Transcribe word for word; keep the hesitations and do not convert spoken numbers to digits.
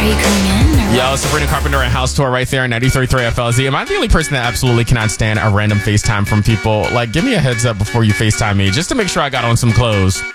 Are you coming in? Or Yo, Sabrina Carpenter and House Tour right there on ninety-three point three F L Z. Am I the only person that absolutely cannot stand a random FaceTime from people? Like, give me a heads up before you FaceTime me, just to make sure I got on some clothes.